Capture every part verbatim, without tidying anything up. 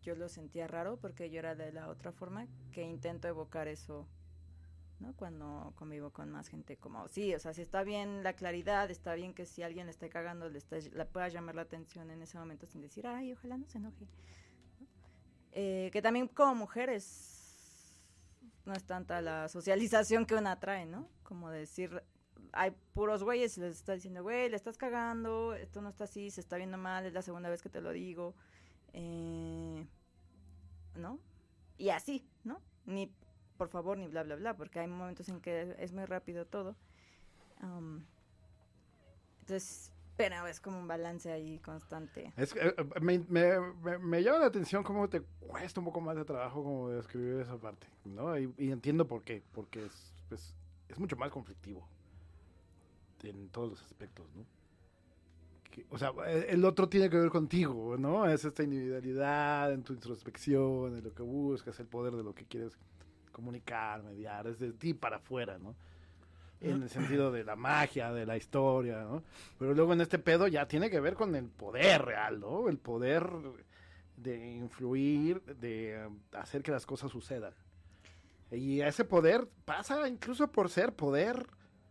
yo lo sentía raro porque yo era de la otra forma que intento evocar eso, ¿no? Cuando convivo con más gente, como, sí, o sea, si está bien la claridad, está bien que si alguien le está cagando, le, está, le pueda llamar la atención en ese momento sin decir, ay, ojalá no se enoje. Eh, que también como mujeres no es tanta la socialización que una trae, ¿no? Como decir, hay puros güeyes y les está diciendo, güey, le estás cagando, esto no está así, se está viendo mal, es la segunda vez que te lo digo, eh, ¿no? Y así, ¿no? Ni por favor, ni bla, bla, bla, porque hay momentos en que es muy rápido todo. Um, entonces, pero es como un balance ahí constante. Es, eh, me, me, me, me llama la atención cómo te cuesta un poco más de trabajo como de escribir esa parte, ¿no? Y, y entiendo por qué, porque es, pues, es mucho más conflictivo en todos los aspectos, ¿no? Que, o sea, el otro tiene que ver contigo, ¿no? Es esta individualidad en tu introspección, en lo que buscas, el poder de lo que quieres comunicar, mediar, es de ti para afuera, ¿no? En el sentido de la magia, de la historia, ¿no? Pero luego en este pedo ya tiene que ver con el poder real, ¿no? El poder de influir, de hacer que las cosas sucedan. Y ese poder pasa incluso por ser poder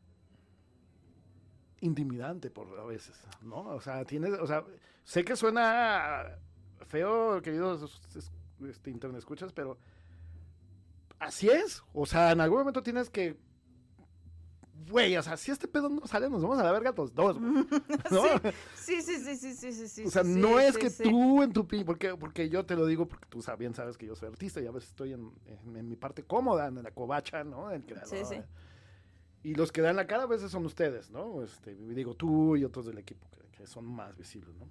intimidante por a veces, ¿no? O sea, tienes, o sea, sé que suena feo, queridos este, internet escuchas, pero así es. O sea, en algún momento tienes que, güey, o sea, si este pedo no sale, nos vamos a la verga los dos, güey, ¿no? Sí, sí, sí, sí, sí, sí, sí. O sea, sí, no sí, es sí, que sí. tú en tu... Porque, porque yo te lo digo porque tú bien sabes que yo soy artista y a veces estoy en, en, en mi parte cómoda, en la covacha, ¿no? El creador. Sí, sí. Y los que dan la cara a veces son ustedes, ¿no? Este, digo, tú y otros del equipo que, que son más visibles, ¿no?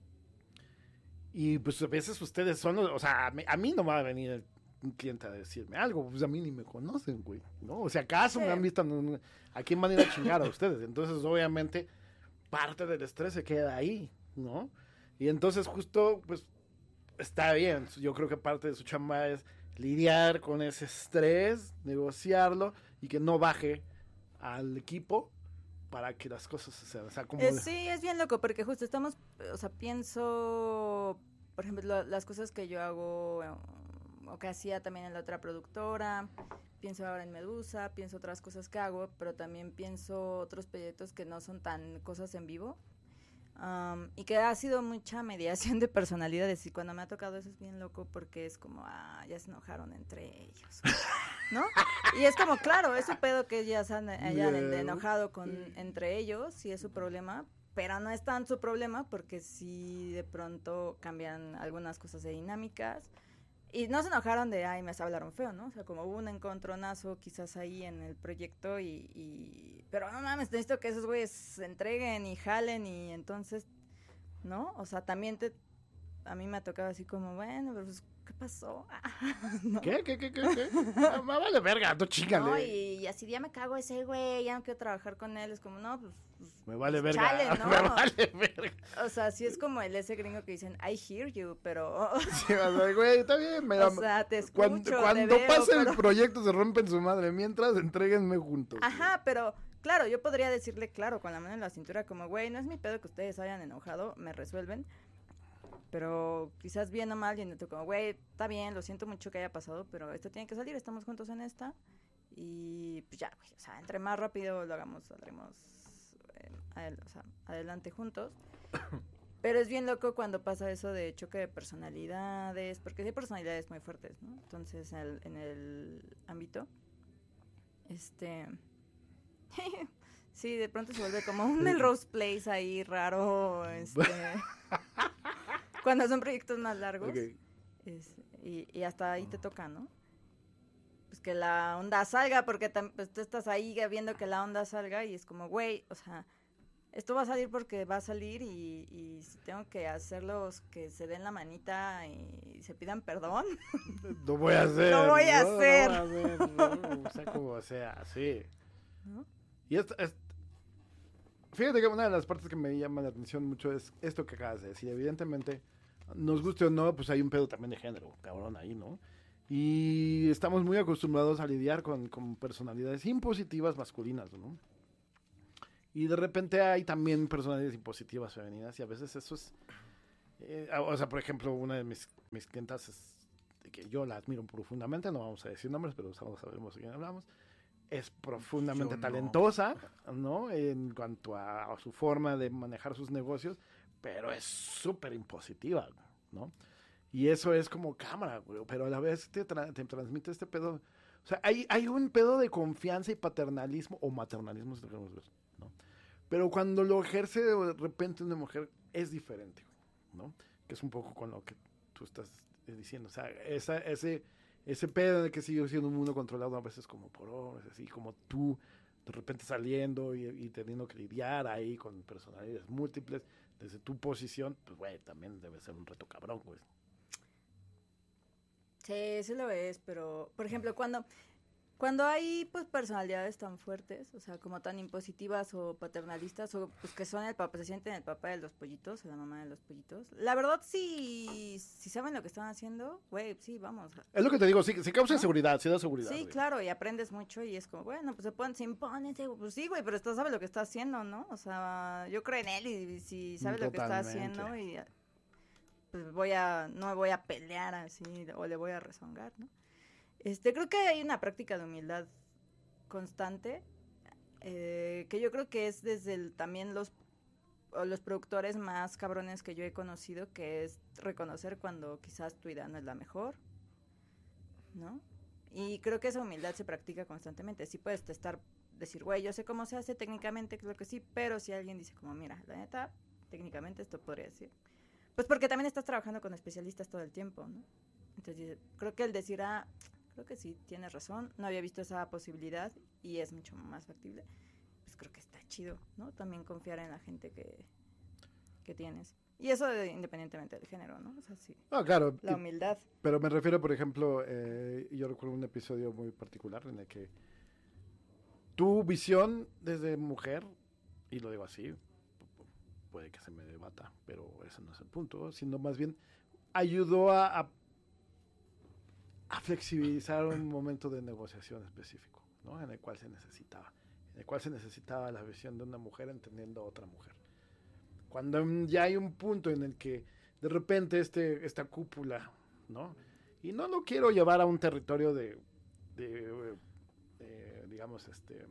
Y pues a veces ustedes son... O sea, a mí, a mí no va a venir un cliente a decirme algo, pues a mí ni me conocen, güey, ¿no? O sea, acaso sí. me han visto... En, ¿a quién van a ir a chingar a ustedes? Entonces, obviamente, parte del estrés se queda ahí, ¿no? Y entonces justo, pues, está bien. Yo creo que parte de su chamba es lidiar con ese estrés, negociarlo y que no baje al equipo para que las cosas sucedan. O sea, como... eh, sí, es bien loco porque justo estamos, o sea, pienso, por ejemplo, lo, las cosas que yo hago o que hacía también en la otra productora, pienso ahora en Medusa, pienso otras cosas que hago, pero también pienso otros proyectos que no son tan cosas en vivo. Um, y que ha sido mucha mediación de personalidades y cuando me ha tocado eso es bien loco porque es como, ah, ya se enojaron entre ellos, ¿no? Y es como, claro, es su pedo que ya se han, hayan yeah. enojado con, entre ellos y es su problema, pero no es tan su problema porque sí de pronto cambian algunas cosas de dinámicas y no se enojaron de, ay, me hablaron feo, ¿no? O sea, como hubo un encontronazo quizás ahí en el proyecto y... y pero no mames, necesito que esos güeyes se entreguen y jalen y entonces, ¿no? O sea, también te... A mí me ha tocado así como, bueno, pero pues, ¿qué pasó? ¿No? ¿Qué? ¿Qué? ¿Qué? ¿Qué? ¿Qué? No, vale verga, tú chíngale. No, y, y así ya me cago ese güey, ya no quiero trabajar con él. Es como, no, pues... pues me vale pues, verga. Chale, ¿no? Me vale verga. O sea, sí es como el ese gringo que dicen, I hear you, pero... Sí, o sea, güey, está bien. Me o sea, te escucho, Cuando, cuando te veo, pase pero... el proyecto se rompen su madre. Mientras, entréguenme juntos. Ajá, güey. Pero... Claro, yo podría decirle, claro, con la mano en la cintura, como, güey, no es mi pedo que ustedes hayan enojado, me resuelven. Pero quizás bien o mal, y tú como, güey, está bien, lo siento mucho que haya pasado, pero esto tiene que salir, estamos juntos en esta. Y pues ya, güey, o sea, entre más rápido lo hagamos, saldremos eh, adel- o sea, adelante juntos. Pero es bien loco cuando pasa eso de choque de personalidades, porque hay personalidades muy fuertes, ¿no? Entonces, en el, en el ámbito, este... sí, de pronto se vuelve como un Melrose Place ahí raro, este... cuando son proyectos más largos. Okay. Es, y, y hasta ahí te toca, ¿no? Pues que la onda salga, porque tam- pues tú estás ahí viendo que la onda salga y es como, güey, o sea, esto va a salir porque va a salir y, y si tengo que hacerlos que se den la manita y se pidan perdón. Lo voy a hacer. Lo voy a no, hacer. No, no, no, o sea, como sea, sí. ¿No? Y esto, es, fíjate que una de las partes que me llama la atención mucho es esto que acabas de decir. Evidentemente, nos guste o no, pues hay un pedo también de género, cabrón, ahí, ¿no? Y estamos muy acostumbrados a lidiar con, con personalidades impositivas masculinas, ¿no? Y de repente hay también personalidades impositivas femeninas y a veces eso es Eh, o sea, por ejemplo, una de mis, mis clientas es, que yo la admiro profundamente, no vamos a decir nombres, pero sabemos de quién hablamos, es profundamente Yo no. talentosa, ¿no? En cuanto a, a su forma de manejar sus negocios, pero es súper impositiva, ¿no? Y eso es como cámara, güey, pero a la vez te, tra- te transmite este pedo. O sea, hay, hay un pedo de confianza y paternalismo, o maternalismo, si lo queremos ver, ¿no? Pero cuando lo ejerce de repente una mujer, es diferente, ¿no? Que es un poco con lo que tú estás diciendo. O sea, esa, ese, ese pedo de que sigue siendo un mundo controlado a veces como por horas, así como tú de repente saliendo y, y teniendo que lidiar ahí con personalidades múltiples desde tu posición, pues, güey, también debe ser un reto cabrón, güey. Sí, sí lo es, pero, por ejemplo, cuando, cuando hay pues personalidades tan fuertes, o sea, como tan impositivas o paternalistas, o pues que son el papá, se sienten el papá de los pollitos, o la mamá de los pollitos, la verdad sí, si saben lo que están haciendo, güey, sí, vamos. Es lo que te digo, sí, sí causa ¿No? seguridad, sí da seguridad. Sí, güey. claro, y aprendes mucho y es como, bueno, pues se ponen, se imponen, se- pues sí, güey, pero está, sabe lo que está haciendo, ¿no? O sea, yo creo en él y, si sabe lo que está Totalmente. haciendo y pues voy a, no me voy a pelear así o le voy a rezongar, ¿no? Este, creo que hay una práctica de humildad constante, eh, que yo creo que es desde el, también los, o los productores más cabrones que yo he conocido, que es reconocer cuando quizás tu idea no es la mejor, ¿no? Y creo que esa humildad se practica constantemente. Sí puedes testar, decir, güey, yo sé cómo se hace técnicamente, creo que sí, pero si alguien dice como, mira, la neta, técnicamente esto podría decir. Pues porque también estás trabajando con especialistas todo el tiempo, ¿no? Entonces, creo que el decir, ah, creo que sí, tienes razón, no había visto esa posibilidad y es mucho más factible, pues creo que está chido, ¿no? También confiar en la gente que, que tienes. Y eso de, independientemente del género, ¿no? O sea, sí. Ah, claro. La y- humildad. Pero me refiero, por ejemplo, eh, yo recuerdo un episodio muy particular en el que tu visión desde mujer, y lo digo así, pu- pu- puede que se me debata, pero ese no es el punto, sino más bien ayudó a, a, a flexibilizar un momento de negociación específico, ¿no? En el cual se necesitaba, en el cual se necesitaba la visión de una mujer entendiendo a otra mujer. Cuando mm, ya hay un punto en el que de repente este, esta cúpula, ¿no? Y no lo quiero llevar a un territorio de, de, de digamos, este,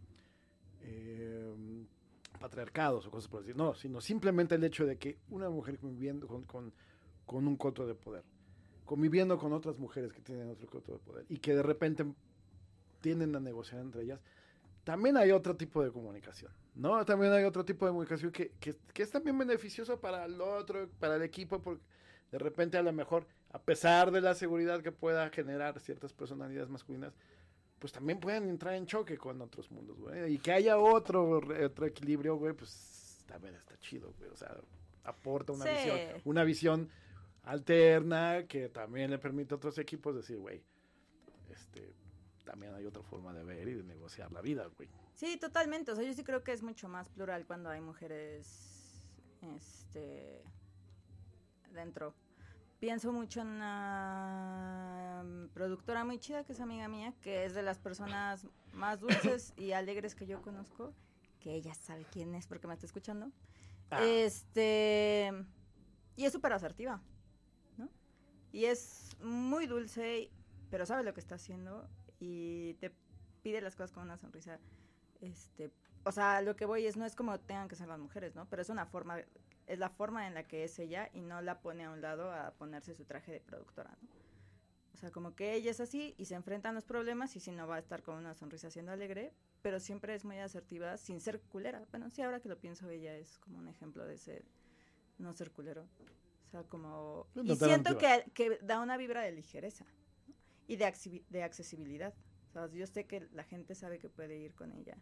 eh, patriarcados o cosas por decir, no, sino simplemente el hecho de que una mujer conviviendo con, con, con un coto de poder, conviviendo con otras mujeres que tienen otro coto de poder y que de repente tienden a negociar entre ellas, también hay otro tipo de comunicación, ¿no? También hay otro tipo de comunicación que, que, que es también beneficioso para el otro, para el equipo, porque de repente a lo mejor, a pesar de la seguridad que pueda generar ciertas personalidades masculinas, pues también pueden entrar en choque con otros mundos, güey. Y que haya otro, otro equilibrio, güey, pues también está chido, güey. O sea, aporta una Sí. visión, una visión alterna que también le permite a otros equipos decir, güey, este, también hay otra forma de ver y de negociar la vida, güey. Sí, totalmente. O sea, yo sí creo que es mucho más plural cuando hay mujeres, este, dentro. Pienso mucho en una um, productora muy chida que es amiga mía, que es de las personas más dulces y alegres que yo conozco, que ella sabe quién es porque me está escuchando. Ah. Este, y es súper asertiva, ¿no? Y es muy dulce, pero sabe lo que está haciendo y te pide las cosas con una sonrisa. Este, o sea, lo que voy es, no es como tengan que ser las mujeres, ¿no? Pero es una forma, es la forma en la que es ella y no la pone a un lado a ponerse su traje de productora, ¿no? O sea, como que ella es así y se enfrentan los problemas y si no va a estar con una sonrisa siendo alegre, pero siempre es muy asertiva sin ser culera. Bueno, sí, ahora que lo pienso, ella es como un ejemplo de ser, no ser culero. O sea, como... No, y no te siento motiva. que, que da una vibra de ligereza, ¿no? Y de, acci- de accesibilidad. O sea, yo sé que la gente sabe que puede ir con ella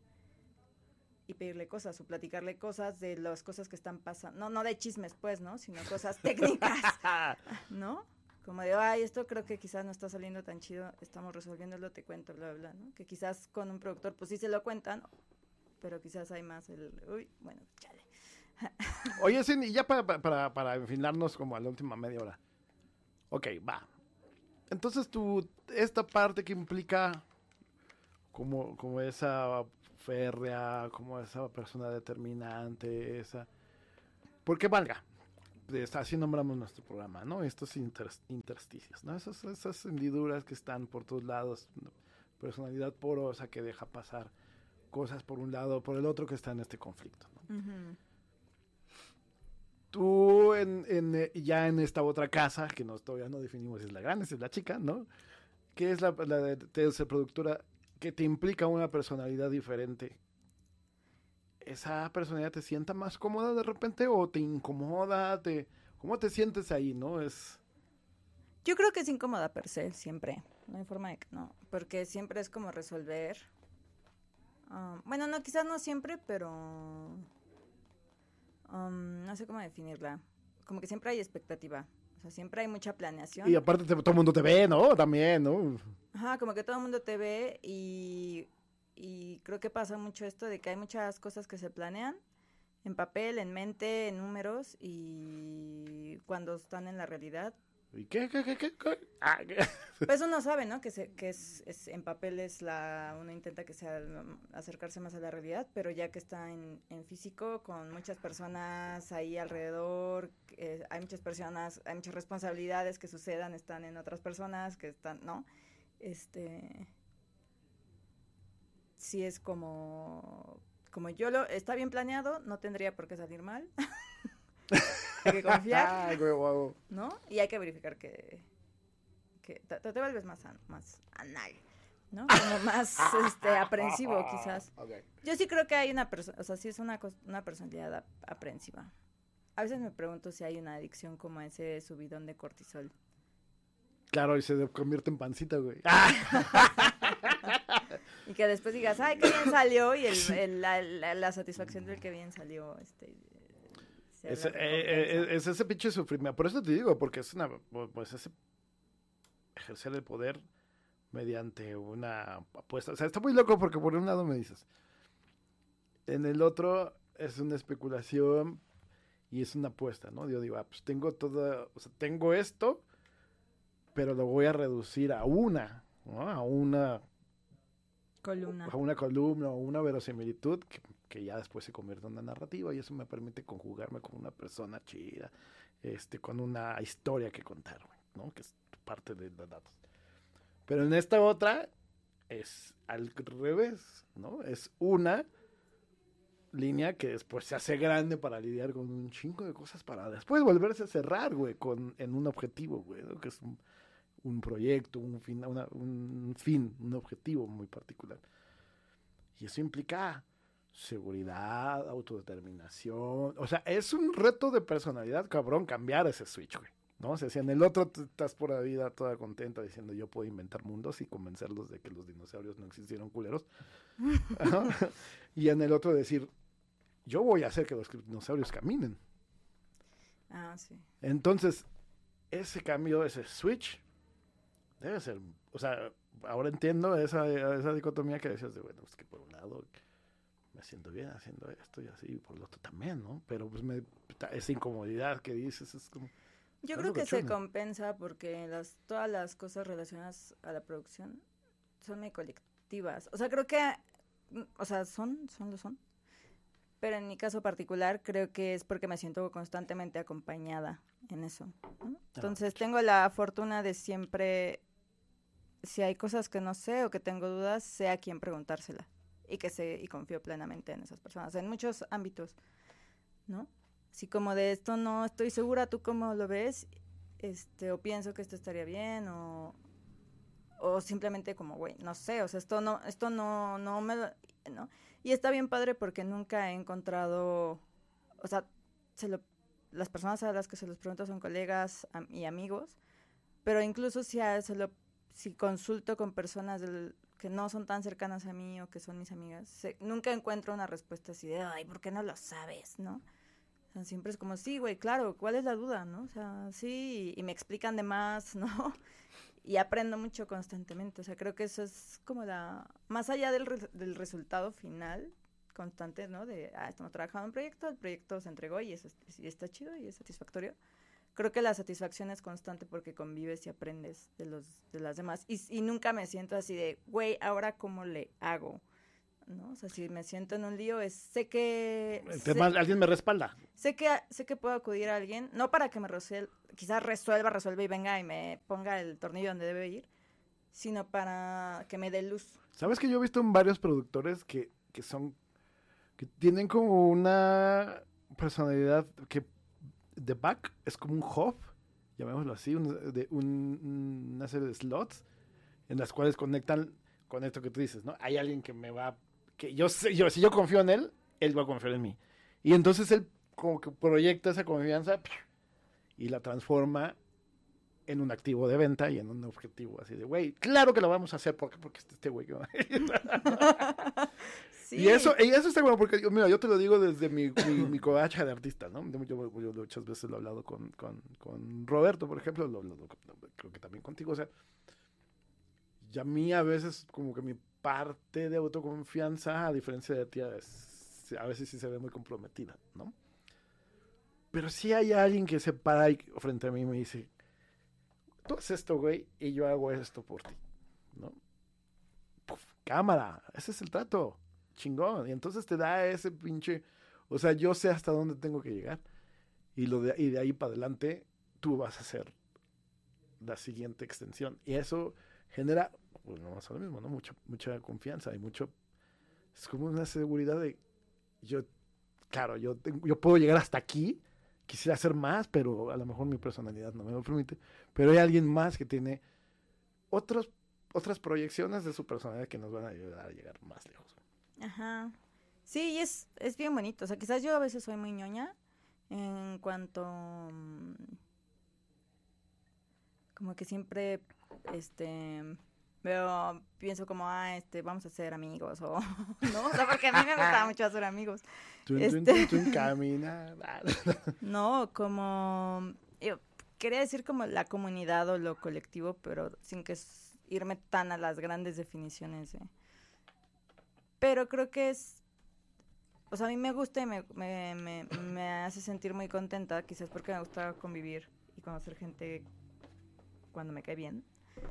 y pedirle cosas o platicarle cosas de las cosas que están pasando. No, no de chismes, pues, ¿no? Sino cosas técnicas, ¿no? Como de, ay, esto creo que quizás no está saliendo tan chido, estamos resolviéndolo, te cuento, bla, bla, bla, ¿no? Que quizás con un productor, pues sí se lo cuentan, pero quizás hay más el, uy, bueno, chale. Oye, Cindy, ya para, para, para enfilarnos como a la última media hora. Ok, va. Entonces tú, esta parte que implica como, como esa férrea, como esa persona determinante, esa... Porque valga, está, así nombramos nuestro programa, ¿no? Estos inter, intersticios, ¿no? Esas, esas hendiduras que están por todos lados, ¿no? Personalidad porosa que deja pasar cosas por un lado o por el otro que está en este conflicto, ¿no? Uh-huh. Tú en, en, ya en esta otra casa, que no, todavía no definimos si es la grande, si es la chica, ¿no? ¿Qué es la, la de, de ser productora que te implica una personalidad diferente? ¿Esa personalidad te sienta más cómoda de repente o te incomoda? Te, ¿Cómo te sientes ahí, no? Es... Yo creo que es incómoda per se, siempre. No hay forma de que no. Porque siempre es como resolver. Um, bueno, no, quizás no siempre, pero... Um, no sé cómo definirla. Como que siempre hay expectativa. O sea, siempre hay mucha planeación. Y aparte te, todo el mundo te ve, ¿no? También, ¿no? Ajá, como que todo el mundo te ve y... Y creo que pasa mucho esto de que hay muchas cosas que se planean en papel, en mente, en números, y cuando están en la realidad. ¿Y qué? ¿Qué? ¿Qué? ¿Qué? ¿Qué? Ah, ¿qué? Pues uno sabe, ¿no? Que, se, que es, es en papel es la... Uno intenta que sea acercarse más a la realidad, pero ya que está en, en físico, con muchas personas ahí alrededor, eh, hay muchas personas, hay muchas responsabilidades que sucedan, están en otras personas, que están, ¿no? Este... Sí es como, como yo lo, está bien planeado, no tendría por qué salir mal. Hay que confiar, ¿no? Y hay que verificar que, que te, te vuelves más, an, más anal, ¿no? Como más este, aprensivo, quizás. Okay. Yo sí creo que hay una persona, o sea, sí es una, una personalidad ap aprensiva. A veces me pregunto si hay una adicción como ese subidón de cortisol. Claro, y se convierte en pancita, güey. Y que después digas, ay, qué bien salió, y el, el, la, la, la satisfacción del que bien salió, este... Es, eh, eh, es ese pinche sufrimiento. Por eso te digo, porque es una... Pues ese... Ejercer el poder mediante una apuesta. O sea, está muy loco porque por un lado me dices... En el otro es una especulación y es una apuesta, ¿no? Yo digo, ah, pues tengo todo... O sea, tengo esto, pero lo voy a reducir a una, ¿no? A una... columna. A una columna o una verosimilitud que, que ya después se convierte en una narrativa y eso me permite conjugarme con una persona chida, este, con una historia que contar, ¿no? Que es parte de los datos. Pero en esta otra es al revés, ¿no? Es una línea que después se hace grande para lidiar con un chingo de cosas para después volverse a cerrar, güey, con, en un objetivo, güey, ¿no? Que es un, un proyecto, un fin, una, un fin, un objetivo muy particular. Y eso implica seguridad, autodeterminación. O sea, es un reto de personalidad, cabrón, cambiar ese switch, güey, ¿no? O sea, si en el otro estás por la vida toda contenta diciendo yo puedo inventar mundos y convencerlos de que los dinosaurios no existieron culeros. Y en el otro decir, yo voy a hacer que los dinosaurios caminen. Ah, sí. Entonces, ese cambio, ese switch, debe ser, o sea, ahora entiendo esa, esa dicotomía que decías de, bueno, pues que por un lado me siento bien haciendo esto y así, y por el otro también, ¿no? Pero pues me, esa incomodidad que dices es como... Yo creo que se compensa porque las, todas las cosas relacionadas a la producción son muy colectivas. O sea, creo que, o sea, son, son lo son. Pero en mi caso particular creo que es porque me siento constantemente acompañada en eso, ¿no? Entonces tengo la fortuna de siempre, si hay cosas que no sé o que tengo dudas, sé a quién preguntársela y que sé y confío plenamente en esas personas, en muchos ámbitos, ¿no? Así como de esto no estoy segura, ¿tú cómo lo ves? Este, o pienso que esto estaría bien, o, o simplemente como, güey, no sé, o sea, esto no, esto no, no me, ¿no? Y está bien padre porque nunca he encontrado, o sea, se lo, las personas a las que se los pregunto son colegas am, y amigos, pero incluso si, a, se lo, si consulto con personas del, que no son tan cercanas a mí o que son mis amigas, se, nunca encuentro una respuesta así de, ay, ¿por qué no lo sabes, no? O sea, siempre es como, sí, güey, claro, ¿cuál es la duda, no? O sea, sí, y, y me explican de más, ¿no? Y aprendo mucho constantemente, o sea, creo que eso es como la, más allá del, re, del resultado final constante, ¿no? De, ah, estamos trabajando en un proyecto, el proyecto se entregó y, eso, y está chido y es satisfactorio. Creo que la satisfacción es constante porque convives y aprendes de los de las demás. Y, y nunca me siento así de, güey, ¿ahora cómo le hago? ¿no? O sea, si me siento en un lío, es, sé que... Sé, Sé, alguien me respalda. sé, que, sé que puedo acudir a alguien, no para que me resuelva, quizás resuelva, resuelva y venga y me ponga el tornillo donde debe ir, sino para que me dé luz. ¿Sabes que yo he visto en varios productores que, que son, que tienen como una personalidad que The Back es como un hub, llamémoslo así, un, de un, una serie de slots en las cuales conectan con esto que tú dices, ¿no? Hay alguien que me va, que yo sé, yo, si yo confío en él, él va a confiar en mí. Y entonces él como que proyecta esa confianza y la transforma en un activo de venta y en un objetivo así de, güey, claro que lo vamos a hacer, ¿por qué? Porque este güey que va a sí. Y eso, y eso está bueno, porque mira, yo te lo digo desde mi, mi, mi covacha de artista, ¿no? Yo, yo, yo muchas veces lo he hablado con, con, con Roberto, por ejemplo, lo, lo, lo, creo que también contigo, o sea, y a mí a veces como que mi parte de autoconfianza, a diferencia de ti, es, a veces sí se ve muy comprometida, ¿no? Pero sí hay alguien que se para ahí frente a mí y me dice, tú haces esto, güey, y yo hago esto por ti, ¿no? Puf, cámara, ese es el trato, chingón. Y entonces te da ese pinche, o sea, yo sé hasta dónde tengo que llegar. Y, lo de, y de ahí para adelante, tú vas a hacer la siguiente extensión. Y eso genera, pues no más lo mismo, ¿no? Mucha, mucha confianza y mucho, es como una seguridad de, yo, claro, yo, tengo, yo puedo llegar hasta aquí, quisiera hacer más, pero a lo mejor mi personalidad no me lo permite. Pero hay alguien más que tiene otros, otras proyecciones de su personalidad que nos van a ayudar a llegar más lejos. Ajá. Sí, y es, es bien bonito. O sea, quizás yo a veces soy muy ñoña en cuanto... Como que siempre, este... Veo, pienso como, ah, este, vamos a ser amigos, o... ¿no? O sea, porque a mí me gustaba mucho hacer amigos. Tun, este... tun, tun, tun, camina. No, como... Yo quería decir como la comunidad o lo colectivo, pero sin que irme tan a las grandes definiciones. ¿eh? Pero creo que es... O sea, a mí me gusta y me, me, me, me hace sentir muy contenta, quizás porque me gusta convivir y conocer gente cuando me cae bien.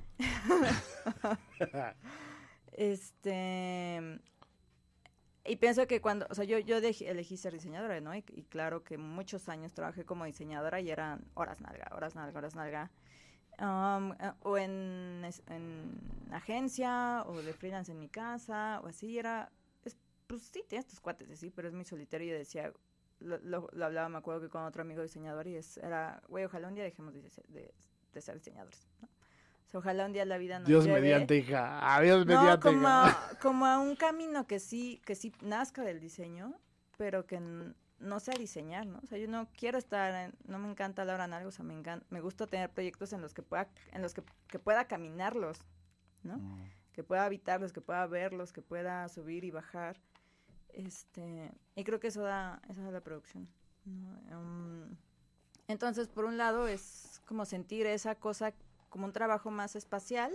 este... Y pienso que cuando, o sea, yo, yo de, elegí ser diseñadora, ¿no? Y, y claro que muchos años trabajé como diseñadora y eran horas nalga, horas nalga, horas nalga. Um, o en, en agencia, o de freelance en mi casa, o así, era, es, pues sí, tienes tus cuates, sí, pero es muy solitario. Y decía, lo, lo, lo hablaba, me acuerdo que con otro amigo diseñador, y es, era, güey, ojalá un día dejemos de, de, de ser diseñadores, ¿no? O sea, ojalá un día la vida nos Dios lleve, mediante, hija. Dios no, mediante, como, hija. como a un camino que sí, que sí nazca del diseño, pero que n- no sea diseñar, ¿no? O sea, yo no quiero estar, en, no me encanta la hora en algo, o sea, me encanta, me gusta tener proyectos en los que pueda, en los que, que pueda caminarlos, ¿no? Mm. Que pueda habitarlos, que pueda verlos, que pueda subir y bajar, este, y creo que eso da, eso da la producción, ¿no? Um, entonces, por un lado, es como sentir esa cosa como un trabajo más espacial,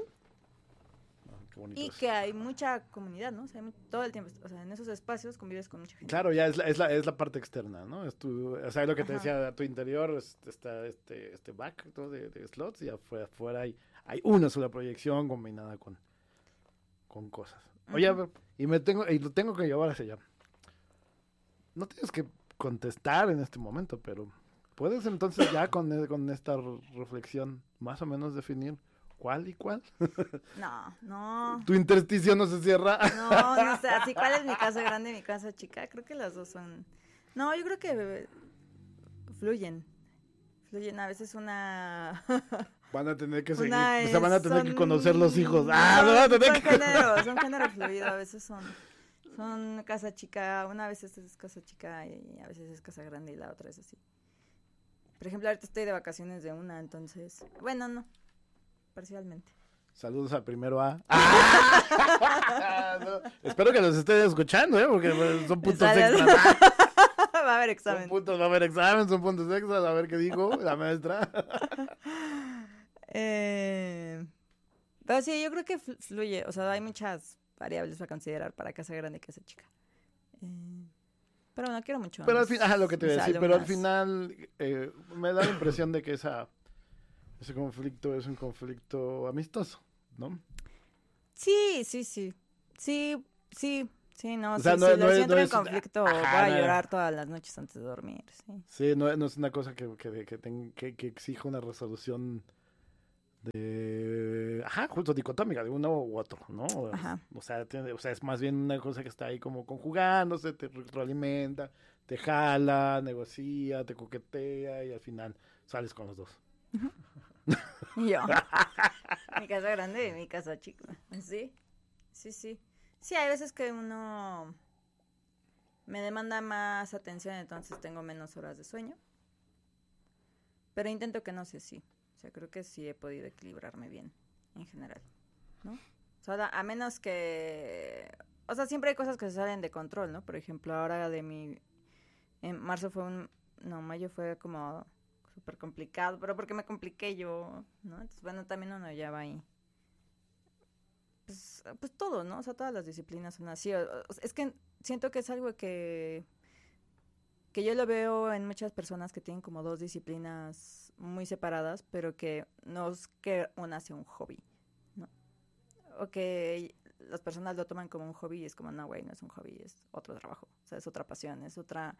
y es. Que hay mucha comunidad, ¿no? O sea, todo el tiempo, o sea, en esos espacios convives con mucha gente. Claro, ya es la, es la, es la parte externa, ¿no? Es tu, o sea, lo que te Ajá. decía, a tu interior es, está este, este back, ¿no? de, de slots, y afuera, afuera hay, hay una sola proyección combinada con, con cosas. Oye, uh-huh. y me tengo, y lo tengo que llevar hacia allá. No tienes que contestar en este momento, pero puedes entonces ya con, con esta reflexión más o menos definir cuál y cuál. No, no. ¿Tu intersticio no se cierra? No, no sé, así cuál es mi casa grande y mi casa chica. Creo que las dos son... No, yo creo que fluyen. Fluyen, a veces una... Van a tener que seguir, o sea, van a tener son... que conocer los hijos. Ah, no, van a tener son que... géneros, son género fluido, a veces son... Son casa chica, una vez es casa chica y a veces es casa grande y la otra es así. Por ejemplo, ahorita estoy de vacaciones de una, entonces... Bueno, no. Parcialmente. Saludos al primero A. ¡Ah! No, espero que los estén escuchando, ¿eh? Porque son puntos extras. Va a haber examen. Son puntos, va a haber examen, son puntos extras. A ver qué dijo la maestra. eh, pero sí, yo creo que fluye. O sea, hay muchas variables a considerar para casa grande y casa chica. Eh, pero no quiero mucho. Pero al final, ajá, lo que te voy a decir, pero al final eh, me da la impresión de que esa... Ese conflicto es un conflicto amistoso, ¿no? Sí, sí, sí. Sí, sí, Sí, no, O sí, sea, no- si no lo es- siento no en es- conflicto, ajá, voy a no. llorar todas las noches antes de dormir, sí. Sí, no, no es una cosa que, que, que, ten- que, que exija una resolución de... Ajá, justo dicotómica, de uno u otro, ¿no? O, Ajá. o sea, tiene- o sea, es más bien una cosa que está ahí como conjugándose, te retroalimenta, te jala, negocia, te coquetea y al final sales con los dos. Y yo, mi casa grande y mi casa chica. Sí, sí, sí. Sí, hay veces que uno me demanda más atención, entonces tengo menos horas de sueño. Pero intento que no sea así. O sea, creo que sí he podido equilibrarme bien, en general, ¿no? O sea, da- a menos que... O sea, siempre hay cosas que se salen de control, ¿no? Por ejemplo, ahora de mi... En marzo fue un... No, mayo fue como súper complicado, pero porque me compliqué yo, ¿no? Entonces, bueno, también uno ya va ahí. Pues, pues todo, ¿no? O sea, todas las disciplinas son así. O- o- es que siento que es algo que, que yo lo veo en muchas personas que tienen como dos disciplinas muy separadas, pero que no es que una sea un hobby, ¿no? O que las personas lo toman como un hobby y es como, no, güey, no es un hobby, es otro trabajo. O sea, es otra pasión, es otra,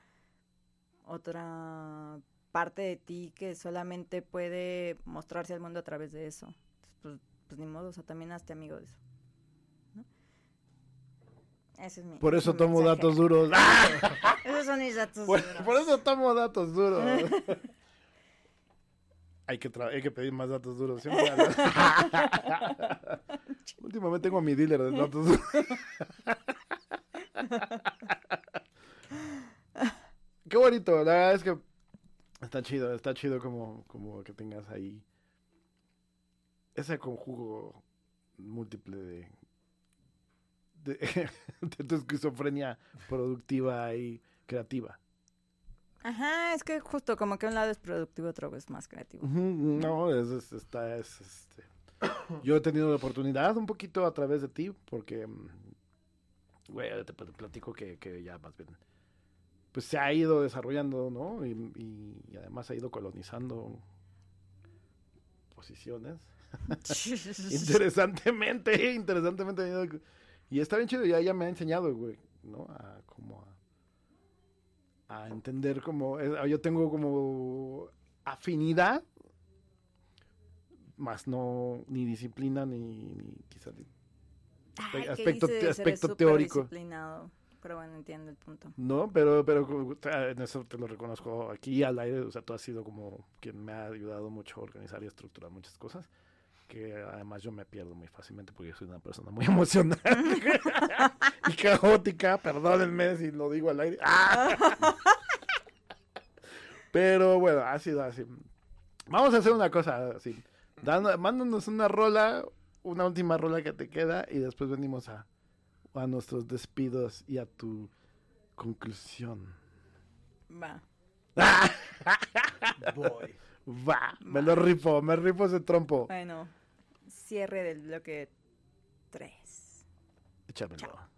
otra parte de ti que solamente puede mostrarse al mundo a través de eso. Entonces, pues, pues ni modo, o sea, también hazte amigo de eso. Ese es mi, Por ese eso es mi tomo mensaje. datos duros. ¡Ah! Esos son mis datos Por, duros. por eso tomo datos duros. hay, que tra- hay que pedir más datos duros. Siempre. Últimamente tengo mi dealer de datos duros. Qué bonito, la verdad es que está chido, está chido como, como que tengas ahí ese conjugo múltiple de, de, de tu esquizofrenia productiva y creativa. Ajá, es que justo como que un lado es productivo, otro es más creativo. Ujú, no, es, es- está, es, este, yo he tenido la oportunidad un poquito a través de ti, porque, mm, güey, te pl- platico que, que ya más bien, pues se ha ido desarrollando, ¿no? Y, y- y además ha ido colonizando posiciones. interesantemente, interesantemente. ha ido- Y está bien chido, ya, ya me ha enseñado, güey, ¿no? A como a, a entender como, eh, yo tengo como afinidad, más no, ni disciplina, ni, ni quizás ni Ay, ¿qué aspecto, dices? Eres aspecto súper teórico. disciplinado. Pero bueno, entiendo el punto. No, pero, pero o sea, en eso te lo reconozco aquí al aire. O sea, tú has sido como quien me ha ayudado mucho a organizar y estructurar muchas cosas. Que además yo me pierdo muy fácilmente porque yo soy una persona muy emocional y caótica. Perdónenme si lo digo al aire. ¡Ah! Pero bueno, ha sido así. Vamos a hacer una cosa así. Dan- mándanos una rola, una última rola que te queda y después venimos a, a nuestros despidos y a tu conclusión. Va. Voy. Va, me lo rifo, me rifo ese trompo. Bueno, cierre del bloque tres. Échamelo. Chao.